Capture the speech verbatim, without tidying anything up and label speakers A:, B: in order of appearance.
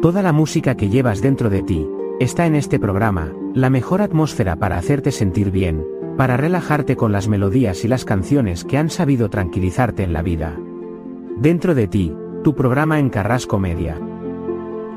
A: Toda la música que llevas dentro de ti está en este programa, la mejor atmósfera para hacerte sentir bien, para relajarte con las melodías y las canciones que han sabido tranquilizarte en la vida. Dentro de ti, tu programa en Carrasco Media.